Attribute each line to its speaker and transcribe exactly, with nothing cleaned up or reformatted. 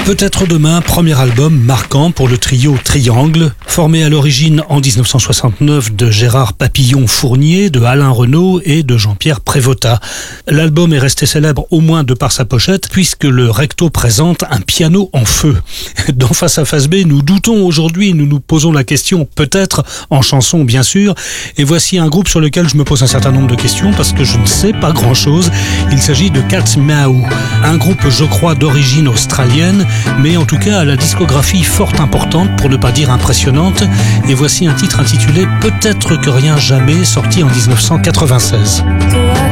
Speaker 1: Peut-être demain, premier album marquant pour le trio Triangle, formé à l'origine en dix-neuf cent soixante-neuf de Gérard Papillon-Fournier, de Alain Renaud et de Jean-Pierre Prévotat. L'album est resté célèbre au moins de par sa pochette, puisque le recto présente un piano en feu. Dans Face à Face B, nous doutons aujourd'hui, nous nous posons la question, peut-être en chanson bien sûr, et voici un groupe sur lequel je me pose un certain nombre de questions parce que je ne sais pas grand-chose. Il s'agit de Cat Meow, un groupe je crois d'origine australienne, mais en tout cas à la discographie fort importante, pour ne pas dire impressionnante, et voici un titre intitulé Peut-être que rien jamais, sorti en dix-neuf cent quatre-vingt-seize.